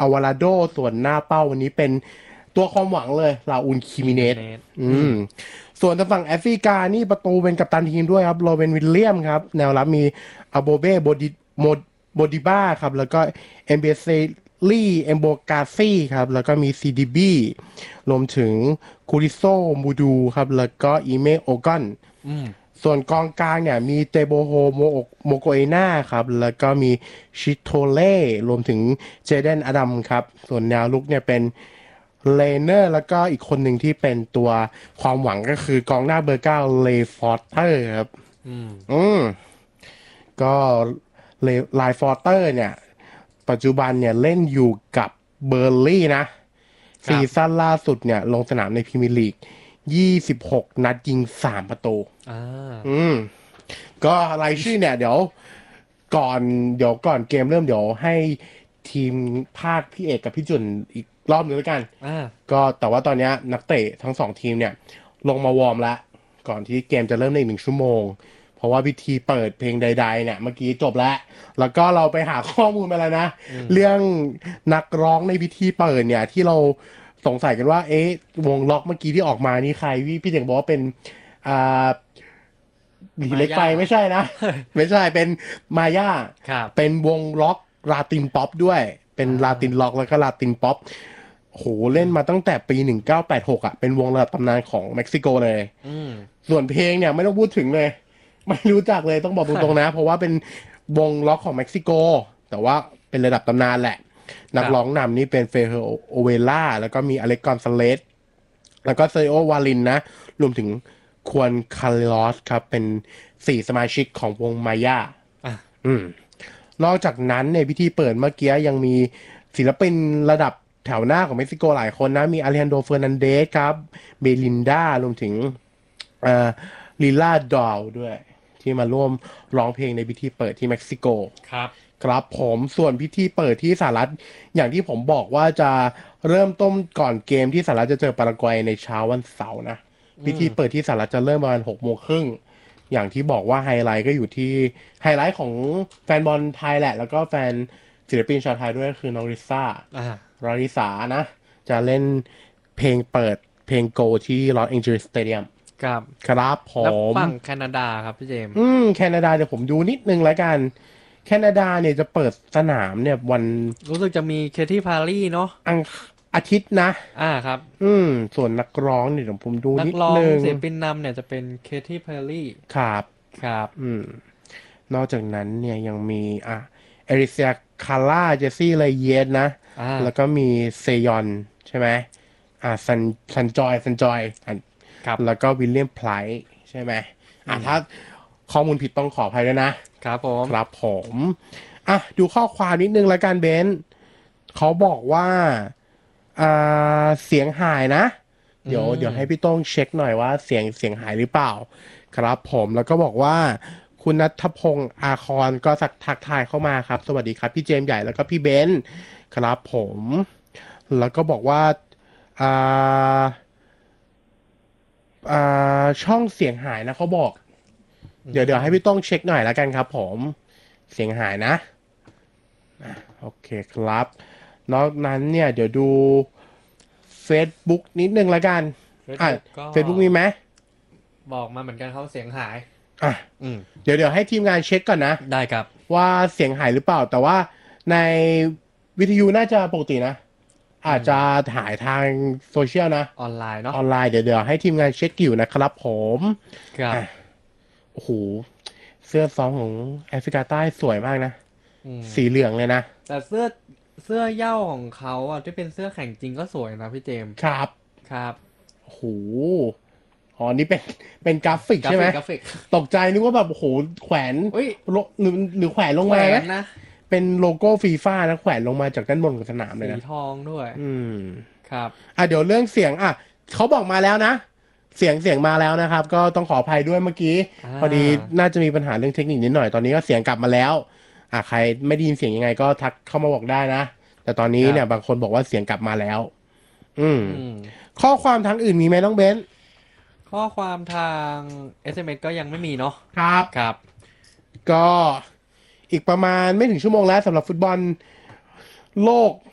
อวาลาโดส่วนหน้าเป้าวันนี้เป็นตัวความหวังเลยลาอูนคิมิเนสส่วนทางฝั่งแอฟริกานี่ประตูเป็นกัปตันทีมด้วยครับโรเบนวิลเลียมครับแนวรับมีอาโบเบ้โบดิบ้าครับแล้วก็เอมเบเซลี่เอมโบกาซี่ครับแล้วก็มีซีดีบีรวมถึงคูริโซมูดูครับแล้วก็อีเมโอกอนส่วนกองกลางเนี่ยมีเตโบโฮโมโกเอนาครับแล้วก็มีชิโตเล่รวมถึงเจเดนอดัมครับส่วนแนวลุกเนี่ยเป็นเลเนอร์แล้วก็อีกคนหนึ่งที่เป็นตัวความหวังก็คือกองหน้าเบอร์เก้าเลฟอร์เตอร์ครับก็ไลฟอร์เตอร์เนี่ยปัจจุบันเนี่ยเล่นอยู่กับเบอร์ลี่นะซีซั่นล่าสุดเนี่ยลงสนามในพรีเมียร์ลีก26 นัดยิง3 ประตูก็รายชื่อเนี่ยเดี๋ยวก่อนเกมเริ่มเดี๋ยวให้ทีมภาคพี่เอกกับพี่จุนอีกรอบนึงแล้วกันก็แต่ว่าตอนนี้นักเตะทั้ง2 ทีมเนี่ยลงมาวอร์มแล้วก่อนที่เกมจะเริ่มในอีก1 ชั่วโมงเพราะว่าพิธีเปิดเพลงใดๆเนี่ยเมื่อกี้จบแล้วก็เราไปหาข้อมูลมาแล้วนะเรื่องนักร้องในพิธีเปิดเนี่ยที่เราสงสัยกันว่าวงล็อกเมื่อกี้ที่ออกมานี่ใครพี่เจ๋งบอกว่าเป็นอ่าหลีเล็กไปไม่ใช่นะ ไม่ใช่เป็นมาย่าเป็นวงล็อกลาตินป๊อปด้วยเป็นลาตินล็อกแล้วก็ลาตินป๊อปโหเล่นมาตั้งแต่ปี1986เป็นวงระดับตำนานของเม็กซิโกเลยส่วนเพลงเนี่ยไม่ต้องพูดถึงเลยไม่รู้จักเลยต้องบอกตรงๆนะเพราะว่าเป็นวงล็อกของเม็กซิโกแต่ว่าเป็นระดับตำนานแหละนักร้องนำนี่เป็นเฟเฮโอเวล่าแล้วก็มีอเล็กกอนซาเลสแล้วก็เซโอวาลินนะรวมถึงควอนคาร์ลอสครับเป็น4 สมาชิกของวงมาย่านอกจากนั้นในพิธีเปิดเมื่อกี้ยังมีศิลปินระดับแถวหน้าของเม็กซิโกหลายคนนะมีอาเลฮันโดเฟอร์นันเดสครับเบลินดารวมถึงลิล่าดอลด้วยที่มาร่วมร้องเพลงในพิธีเปิดที่เม็กซิโกครับผมส่วนพิธีเปิดที่สหรัฐอย่างที่ผมบอกว่าจะเริ่มต้นก่อนเกมที่สหรัฐจะเจอปารากวัยในเช้าวันเสาร์นะพิธีเปิดที่สหรัฐจะเริ่มประมาณ6 โมงครึ่งอย่างที่บอกว่าไฮไลท์ก็อยู่ที่ไฮไลท์ของแฟนบอลไทยแหละแล้วก็แฟนศิลปินชาวไทยด้วยคือน้องริซ่าราริสานะจะเล่นเพลงเปิดเพลงโกที่ลอสแองเจลิสสเตเดียมครับผมแล้วฝั่งแคนาดาครับพี่เจมส์แคนาดาเดี๋ยวผมดูนิดนึงแล้วกันแคนาดาเนี่ยจะเปิดสนามเนี่ยวันรู้สึกจะมีเคที่พารีเนาะอาทิตย์นะครับส่วนนักร้องเนี่ยเดี๋ยวผมดูนิดนึนึงศิลปินนำเนี่ยจะเป็นเคที่พารีครับนอกจากนั้นเนี่ยยังมีเอริเซียคาร่าเจสซี่เลเยสนะแล้วก็มีเซยอนใช่ไหมซันจอยแล้วก็วิลเลียมไพร์ใช่ไหมถ้าข้อมูลผิดต้องขออภัยด้วยนะครับผมดูข้อความนิดนึงแล้วกันเบนเขาบอกว่าเสียงหายนะเดี๋ยวให้พี่ต้องเช็คหน่อยว่าเสียงหายหรือเปล่าครับผมแล้วก็บอกว่าคุณณัฐพงศ์อาคอนก็ทักทายเข้ามาครับสวัสดีครับพี่เจมส์ใหญ่แล้วก็พี่เบนครับผมแล้วก็บอกว่าช่องเสียงหายนะเขาบอกเดี๋ยวให้พี่ต้องเช็คหน่อยแล้วกันครับผมเสียงหายนะโอเคครับนอกนั้นเนี่ยเดี๋ยวดู Facebook นิดนึงแล้วกันFacebook มีไหมบอกมาเหมือนกันเขาเสียงหายเดี๋ยวให้ทีมงานเช็คก่อนนะได้ครับว่าเสียงหายหรือเปล่าแต่ว่าในวิทยุน่าจะปกตินะอาจจะถ่ายทางโซเชียลนะออนไลน์เนาะออนไลน์เดี๋ยวให้ทีมงานเช็คอยู่นะครับผมครับโอ้โหเสื้อซ้อมของแอฟริกาใต้สวยมากนะสีเหลืองเลยนะแต่เสื้อเหย้าของเขาที่เป็นเสื้อแข่งจริงก็สวยนะพี่เจมส์ครับโอ้โหนี่เป็นกราฟิกใช่ไหมตกใจนึกว่าแบบโอ้โหแขวนหรือแขวนลงมานะเป็นโลโก้ฟีฟ่านะแขวนลงมาจากด้านบนของสนามเลยนะสีทองด้วยครับเดี๋ยวเรื่องเสียงเขาบอกมาแล้วนะเสียงมาแล้วนะครับก็ต้องขออภัยด้วยเมื่อกี้พอดีน่าจะมีปัญหาเรื่องเทคนิคนิดหน่อยตอนนี้ก็เสียงกลับมาแล้วใครไม่ได้ยินเสียงยังไงก็ทักเข้ามาบอกได้นะแต่ตอนนี้เนี่ยบางคนบอกว่าเสียงกลับมาแล้วข้อความทางอื่นมีไหมน้องเบนข้อความทาง SMS ก็ยังไม่มีเนาะครับก็อีกประมาณไม่ถึงชั่วโมงแล้วสำหรับฟุตบอลโลก